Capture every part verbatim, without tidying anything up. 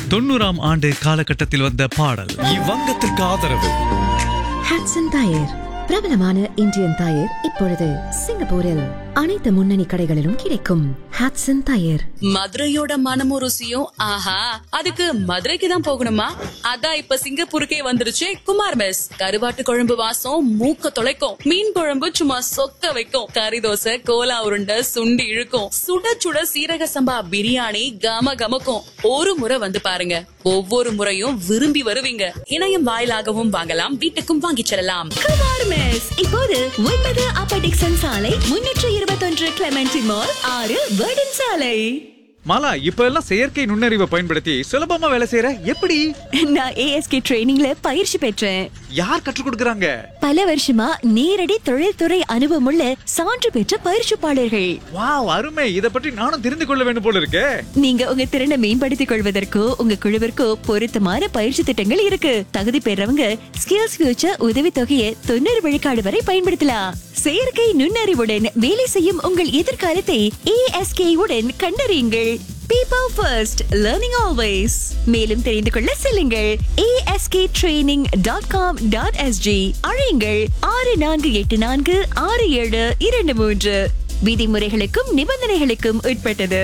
தொண்ணூறாம் ஆண்டு காலகட்டத்தில் வந்த பாடல். இவ்வங்கத்திற்கு ஆதரவு ஹட்சன் டயர், பிரபலமான இந்தியன் டயர். இப்பொழுது சிங்கப்பூரில் அனைத்து முன்னணி கடைகளிலும் கிடைக்கும். ஹட்சன் டயர். மதுரையோட மனமும் ருசியும் ஆஹா, அதுக்கு மதுரைக்கு தான் போகணுமா? அதான் இப்ப சிங்கப்பூருக்கே வந்துருச்சு குமார் மெஸ். கருவாட்டு குழம்பு வாசம் மூக்க தொலைக்கும், மீன் குழம்பு சும்மா சொக்க வைக்கும், கறி தோசை, கோலா உருண்டை, சுண்டி இழுக்கும், சுட சுட சீரக சம்பா பிரியாணி கம கமக்கும். ஒரு முறை வந்து பாருங்க, ஒவ்வொரு முறையும் விரும்பி வருவீங்க. இணையம் வாயிலாகவும் வாங்கலாம், வீட்டுக்கும் வாங்கிச் செல்லலாம். குமார் மெஸ் இப்போது ஒன்பது அப்பர் டிக்சன் சாலை, முன்னூற்று இருபத்தொன்று கிளமென்சி மால், ஆறு வேர்டன் சாலை. மாலா, இப்ப எல்லாம் செயற்கை நுண்ணறிவை பயன்படுத்தி சுலபமா வேலை செய்யற எப்படி? நான் ஏஎஸ்கே ட்ரெயினிங்ல பயிற்சி பெற்றேன். யார் கற்றுக் கொடுக்கறாங்க? பல வருஷமா நேரடி தொழில்துறை அனுபவமுள்ள சான்று பெற்ற பயிற்சிப்பாளர்கள். வாவ், அருமை. இத பற்றி நானும் தெரிந்து கொள்ள வேண்டும் போல இருக்கே. நீங்க உங்க திறனை மேம்படுத்திக் கொள்வதற்கோ உங்க குழுவிற்கோ பொருத்தமான பயிற்சி திட்டங்கள் இருக்கு. தகுதி பெறவங்க ஸ்கில்ஸ் ஃபியூச்சர் உதவி தொகையை தொண்ணூறு விழுக்காடு வரை பயன்படுத்தலாம். செயற்கை நுண்ணறிவுடன் வேலை செய்யும் உங்கள் எதிர்காலத்தை ஏஎஸ்கே உடன் கண்டறியுங்கள். People first, learning always. மேலும் தெரிந்து கொள்ள செல்லுங்கள் A S K training dot com dot S G. அழையுங்கள் ஆறு நான்கு எட்டு நான்கு ஆறு ஏழு இரண்டு மூன்று. விதிமுறைகளுக்கும் நிபந்தனைகளுக்கும் உட்பட்டது.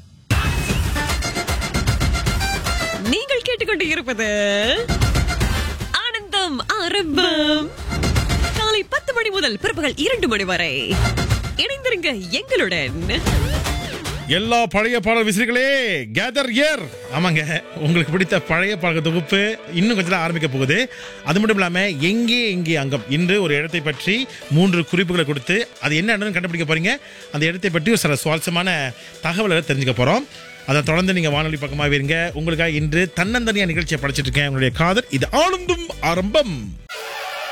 நீங்கள் கேட்டுக்கொண்டு இருப்பது ஆனந்தம் ஆரம்பம். காலை பத்து மணி முதல் பிற்பகல் இரண்டு மணி வரை இணைந்திருங்க எங்களுடன். எல்லா பழைய பாடல் விசிறிகளே கேதர் இயர். ஆமாங்க, உங்களுக்கு பிடித்த பழைய பாடல் தொகுப்பு இன்னும் கொஞ்சம் ஆரம்பிக்க போகுது. அது மட்டும் இல்லாம எங்கே எங்கே அங்கம், இன்று ஒரு இடத்தை பற்றி மூன்று குறிப்புகளை கொடுத்து அது என்ன இடம்னு கண்டுபிடிக்க போறீங்க. அந்த இடத்தை பற்றி ஒரு சில சுவாரஸ்யமான தகவல்களை தெரிஞ்சுக்க போறோம். அதை தொடர்ந்து நீங்க வானொலி பக்கமாக இருங்க. உங்களுக்காக இன்று தன்னந்தனியா நிகழ்ச்சியை படிச்சிட்டு இருக்கேன். உங்களுடைய காதல் இது ஆனந்தம் ஆரம்பம்.